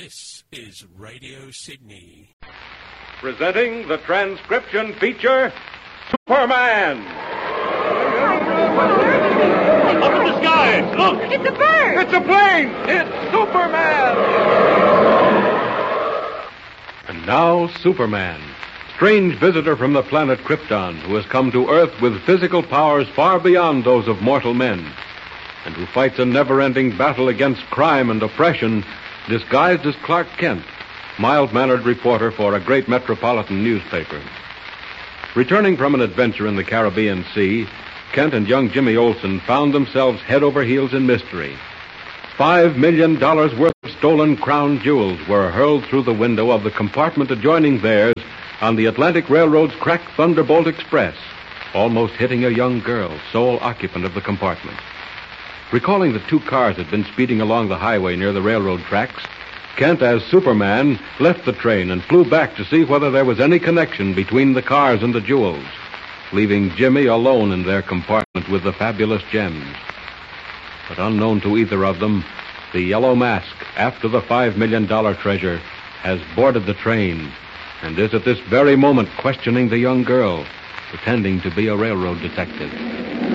This is Radio Sydney. Presenting the transcription feature, Superman! Up in the sky! Look! It's a bird! It's a plane! It's Superman! And now, Superman, strange visitor from the planet Krypton, who has come to Earth with physical powers far beyond those of mortal men, and who fights a never-ending battle against crime and oppression, disguised as Clark Kent, mild-mannered reporter for a great metropolitan newspaper. Returning from an adventure in the Caribbean Sea, Kent and young Jimmy Olsen found themselves head over heels in mystery. $5 million worth of stolen crown jewels were hurled through the window of the compartment adjoining theirs on the Atlantic Railroad's cracked Thunderbolt Express, almost hitting a young girl, sole occupant of the compartment. Recalling that two cars had been speeding along the highway near the railroad tracks, Kent, as Superman, left the train and flew back to see whether there was any connection between the cars and the jewels, leaving Jimmy alone in their compartment with the fabulous gems. But unknown to either of them, the Yellow Mask, after the $5 million treasure, has boarded the train and is at this very moment questioning the young girl, pretending to be a railroad detective.